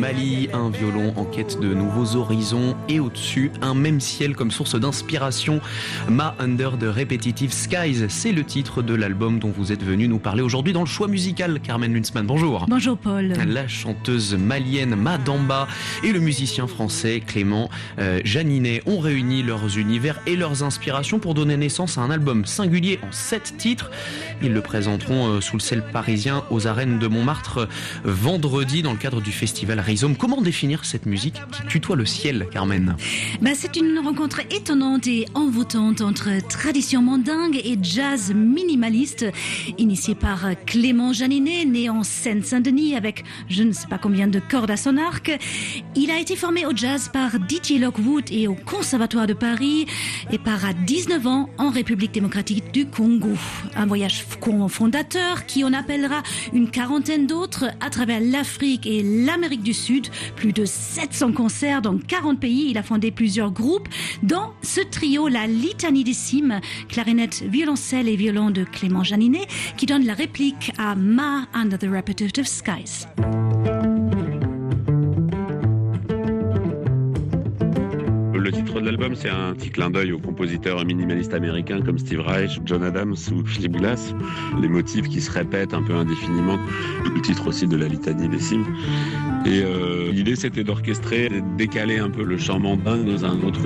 Mali, un violon en quête de nouveaux horizons et au-dessus, un même ciel comme source d'inspiration. Ma Under the Repetitive Skies, c'est le titre de l'album dont vous êtes venu nous parler aujourd'hui dans le choix musical. Carmen Lunzmann, bonjour. Bonjour Paul. La chanteuse malienne Madamba et le musicien français Clément Janinet ont réuni leurs univers et leurs inspirations pour donner naissance à un album singulier en 7 titres. Ils le présenteront sous le ciel parisien aux arènes de Montmartre vendredi dans le cadre du festival Rhizome. Comment définir cette musique qui tutoie le ciel, Carmen ? C'est une rencontre étonnante et envoûtante entre tradition mandingue et jazz minimaliste, initiée par Clément Janinet, né en Seine-Saint-Denis avec je ne sais pas combien de cordes à son arc. Il a été formé au jazz par DJ Lockwood et au Conservatoire de Paris et part à 19 ans en République démocratique du Congo. Un voyage fondateur qui en appellera une quarantaine d'autres à travers l'Afrique et l'Amérique du Sud. Plus de 700 concerts dans 40 pays. Il a fondé plusieurs groupes. Dans ce trio, la Litanie des Cimes, clarinette, violoncelle et violon de Clément Janinet, qui donne la réplique à Ma Under the Repetitive Skies. Le titre de l'album, c'est un petit clin d'œil aux compositeurs minimalistes américains comme Steve Reich, John Adams ou Philip Glass. Les motifs qui se répètent un peu indéfiniment. Le titre aussi de la Litanie des Cimes. Et l'idée, c'était d'orchestrer, de décaler un peu le chant mandingue dans un autre